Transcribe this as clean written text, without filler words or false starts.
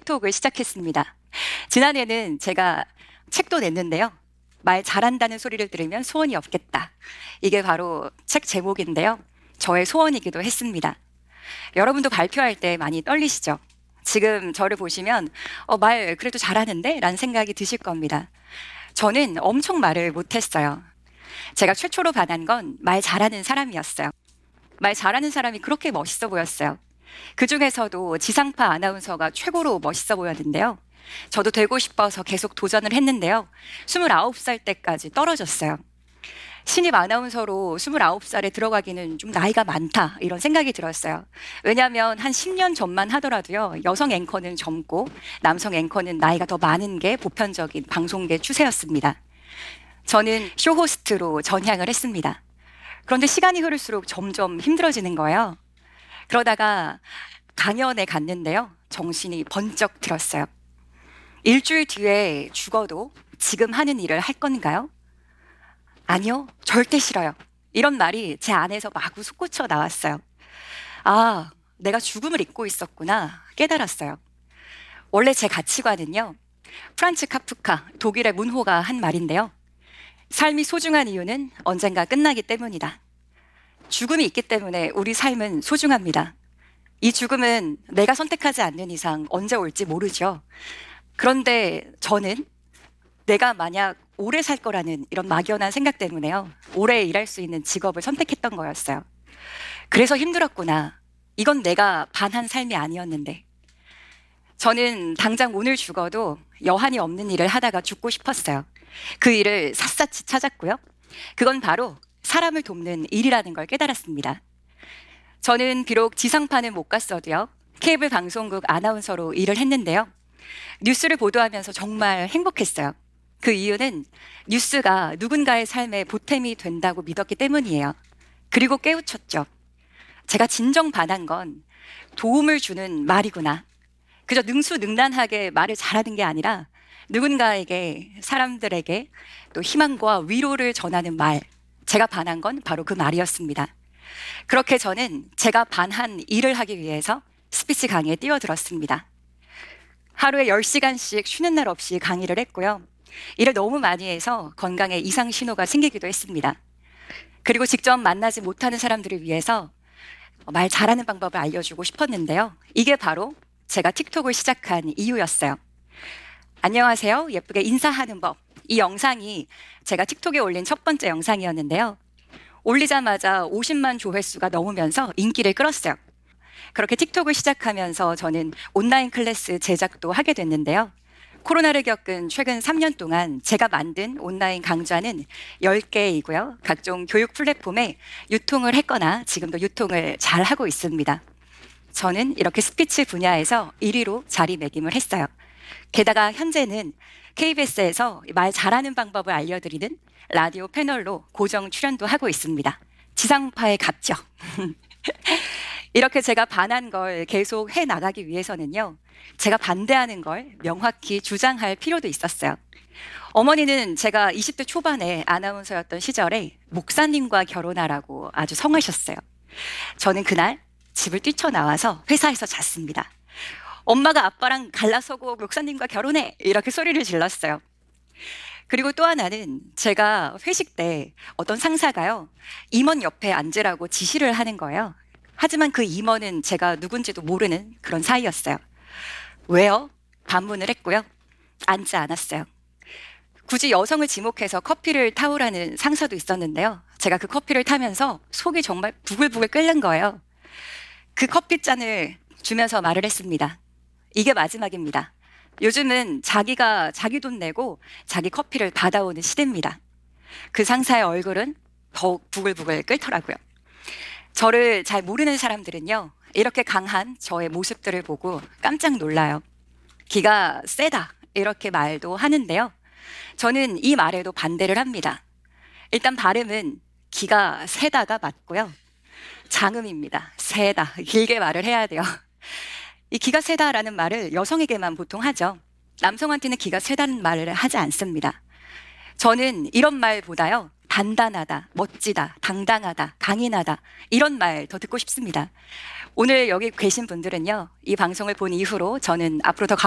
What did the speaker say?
틱톡을 시작했습니다. 지난해는 제가 책도 냈는데요. 말 잘한다는 소리를 들으면 소원이 없겠다. 이게 바로 책 제목인데요. 저의 소원이기도 했습니다. 여러분도 발표할 때 많이 떨리시죠? 지금 저를 보시면 말 그래도 잘하는데? 라는 생각이 드실 겁니다. 저는 엄청 말을 못했어요. 제가 최초로 반한 건 말 잘하는 사람이었어요. 말 잘하는 사람이 그렇게 멋있어 보였어요. 그 중에서도 지상파 아나운서가 최고로 멋있어 보였는데요. 저도 되고 싶어서 계속 도전을 했는데요. 29살 때까지 떨어졌어요. 신입 아나운서로 29살에 들어가기는 좀 나이가 많다 이런 생각이 들었어요. 왜냐하면 한 10년 전만 하더라도요. 여성 앵커는 젊고 남성 앵커는 나이가 더 많은 게 보편적인 방송계 추세였습니다. 저는 쇼호스트로 전향을 했습니다. 그런데 시간이 흐를수록 점점 힘들어지는 거예요. 그러다가 강연에 갔는데요. 정신이 번쩍 들었어요. 일주일 뒤에 죽어도 지금 하는 일을 할 건가요? 아니요, 절대 싫어요. 이런 말이 제 안에서 마구 솟구쳐 나왔어요. 아, 내가 죽음을 잊고 있었구나 깨달았어요. 원래 제 가치관은요. 프란츠 카프카, 독일의 문호가 한 말인데요. 삶이 소중한 이유는 언젠가 끝나기 때문이다. 죽음이 있기 때문에 우리 삶은 소중합니다. 이 죽음은 내가 선택하지 않는 이상 언제 올지 모르죠. 그런데 저는 내가 만약 오래 살 거라는 이런 막연한 생각 때문에요. 오래 일할 수 있는 직업을 선택했던 거였어요. 그래서 힘들었구나. 이건 내가 반한 삶이 아니었는데. 저는 당장 오늘 죽어도 여한이 없는 일을 하다가 죽고 싶었어요. 그 일을 샅샅이 찾았고요. 그건 바로 사람을 돕는 일이라는 걸 깨달았습니다. 저는 비록 지상파는 못 갔어도요. 케이블 방송국 아나운서로 일을 했는데요. 뉴스를 보도하면서 정말 행복했어요. 그 이유는 뉴스가 누군가의 삶에 보탬이 된다고 믿었기 때문이에요. 그리고 깨우쳤죠. 제가 진정 반한 건 도움을 주는 말이구나. 그저 능수능란하게 말을 잘하는 게 아니라 누군가에게, 사람들에게 또 희망과 위로를 전하는 말. 제가 반한 건 바로 그 말이었습니다. 그렇게 저는 제가 반한 일을 하기 위해서 스피치 강의에 뛰어들었습니다. 하루에 10시간씩 쉬는 날 없이 강의를 했고요. 일을 너무 많이 해서 건강에 이상 신호가 생기기도 했습니다. 그리고 직접 만나지 못하는 사람들을 위해서 말 잘하는 방법을 알려주고 싶었는데요. 이게 바로 제가 틱톡을 시작한 이유였어요. 안녕하세요. 예쁘게 인사하는 법. 이 영상이 제가 틱톡에 올린 첫 번째 영상이었는데요. 올리자마자 50만 조회수가 넘으면서 인기를 끌었어요. 그렇게 틱톡을 시작하면서 저는 온라인 클래스 제작도 하게 됐는데요. 코로나를 겪은 최근 3년 동안 제가 만든 온라인 강좌는 10개이고요. 각종 교육 플랫폼에 유통을 했거나 지금도 유통을 잘 하고 있습니다. 저는 이렇게 스피치 분야에서 1위로 자리매김을 했어요. 게다가 현재는 KBS에서 말 잘하는 방법을 알려드리는 라디오 패널로 고정 출연도 하고 있습니다. 지상파에 갔죠. 이렇게 제가 반한 걸 계속 해나가기 위해서는요. 제가 반대하는 걸 명확히 주장할 필요도 있었어요. 어머니는 제가 20대 초반에 아나운서였던 시절에 목사님과 결혼하라고 아주 성하셨어요. 저는 그날 집을 뛰쳐나와서 회사에서 잤습니다. 엄마가 아빠랑 갈라서고 목사님과 결혼해! 이렇게 소리를 질렀어요. 그리고 또 하나는 제가 회식 때 어떤 상사가요. 임원 옆에 앉으라고 지시를 하는 거예요. 하지만 그 임원은 제가 누군지도 모르는 그런 사이였어요. 왜요? 반문을 했고요. 앉지 않았어요. 굳이 여성을 지목해서 커피를 타오라는 상사도 있었는데요. 제가 그 커피를 타면서 속이 정말 부글부글 끓는 거예요. 그 커피잔을 주면서 말을 했습니다. 이게 마지막입니다. 요즘은 자기가 자기 돈 내고 자기 커피를 받아오는 시대입니다. 그 상사의 얼굴은 더욱 부글부글 끓더라고요. 저를 잘 모르는 사람들은요. 이렇게 강한 저의 모습들을 보고 깜짝 놀라요. 기가 세다 이렇게 말도 하는데요. 저는 이 말에도 반대를 합니다. 일단 발음은 기가 세다가 맞고요. 장음입니다. 세다. 길게 말을 해야 돼요. 이 기가 세다라는 말을 여성에게만 보통 하죠. 남성한테는 기가 세다는 말을 하지 않습니다. 저는 이런 말보다요. 단단하다, 멋지다, 당당하다, 강인하다 이런 말 더 듣고 싶습니다. 오늘 여기 계신 분들은요. 이 방송을 본 이후로 저는 앞으로 더